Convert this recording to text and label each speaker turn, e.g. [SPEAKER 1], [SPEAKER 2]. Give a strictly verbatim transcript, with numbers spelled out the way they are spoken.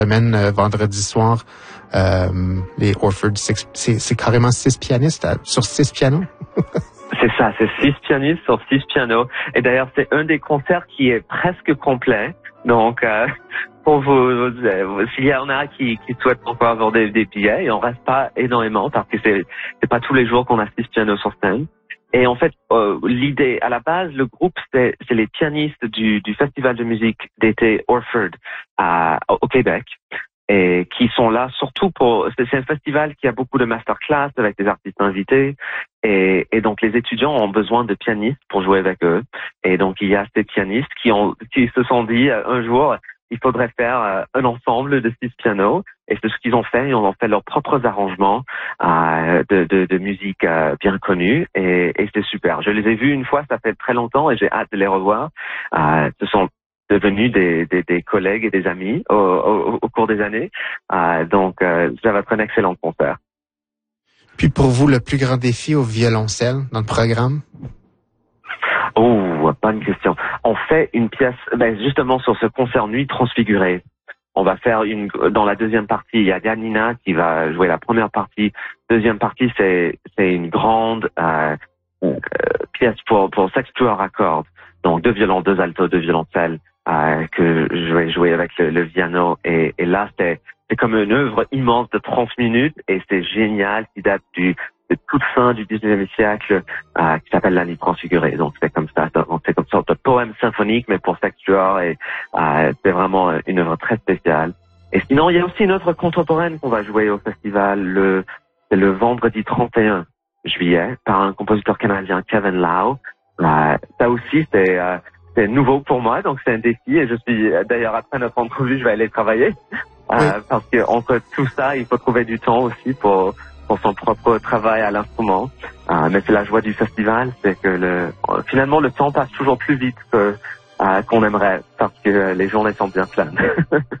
[SPEAKER 1] semaine, euh, vendredi soir, euh, les Orford, c'est, c'est carrément six pianistes à, sur six pianos.
[SPEAKER 2] C'est ça, c'est six pianistes sur six pianos. Et d'ailleurs, c'est un des concerts qui est presque complet. Donc, euh, pour vous, euh, s'il y en a qui, qui souhaitent encore avoir des, des billets, il en reste pas énormément parce que c'est, c'est pas tous les jours qu'on a six pianos sur scène. Et en fait, euh, l'idée, à la base, le groupe, c'est, c'est les pianistes du, du festival de musique d'été Orford à, au Québec. Et qui sont là surtout pour... C'est un festival qui a beaucoup de masterclass avec des artistes invités. Et, et donc, les étudiants ont besoin de pianistes pour jouer avec eux. Et donc, il y a ces pianistes qui, ont, qui se sont dit un jour, il faudrait faire un ensemble de six pianos. Et c'est ce qu'ils ont fait. Ils ont fait leurs propres arrangements euh, de, de, de musique euh, bien connue. Et, et c'est super. Je les ai vus une fois, ça fait très longtemps, et j'ai hâte de les revoir. Euh, ce sont devenus des, des, des collègues et des amis au, au, au cours des années. Euh, donc, euh, ça va être un excellent concert.
[SPEAKER 1] Puis pour vous, le plus grand défi au violoncelle dans le programme?
[SPEAKER 2] Oh, bonne question. On fait une pièce, ben justement sur ce concert Nuit transfigurée. On va faire une, dans la deuxième partie, il y a Janina qui va jouer la première partie. Deuxième partie, c'est, c'est une grande euh, euh, pièce pour, pour sextuor à cordes. Donc deux violons, deux altos, deux violoncelles. Euh, que je vais jouer avec le, le piano et, et là c'est c'est comme une œuvre immense de trente minutes et c'est génial, qui date du de toute fin du dix-neuvième siècle, euh, qui s'appelle La Nuit transfigurée. Donc c'est comme ça, donc c'est comme une sorte de poème symphonique mais pour sextuor et euh, c'est vraiment une œuvre très spéciale. Et sinon il y a aussi une œuvre contemporaine qu'on va jouer au festival le c'est le vendredi trente et un juillet par un compositeur canadien, Kevin Lau. Euh, ça aussi c'est euh, C'est nouveau pour moi, donc c'est un défi et je suis, d'ailleurs, après notre entrevue, je vais aller travailler. Euh, oui. Parce que entre tout ça, il faut trouver du temps aussi pour, pour son propre travail à l'instrument. Euh, mais c'est la joie du festival, c'est que le, finalement, le temps passe toujours plus vite que, euh, qu'on aimerait parce que les journées sont bien pleines.